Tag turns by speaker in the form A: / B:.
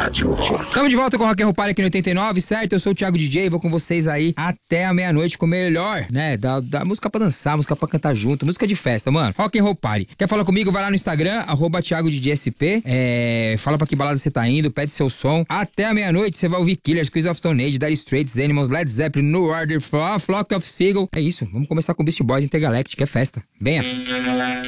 A: Rádio Rock.
B: Estamos de volta com o Rock and Roll Party aqui no 89, certo? Eu sou o Thiago DJ, vou com vocês aí até a meia-noite com o melhor, né? Da música pra dançar, música pra cantar junto, música de festa, mano. Rock and Roll Party. Quer falar comigo? Vai lá no Instagram, @ThiagoDJSP. Fala pra que balada você tá indo, pede seu som. Até a meia-noite você vai ouvir Killers, Queens of Stone Age, Dire Straits, Animals, Led Zeppelin, New Order, Flock of Seagull. É isso, vamos começar com Beast Boys Intergalactic, que é festa. Venha.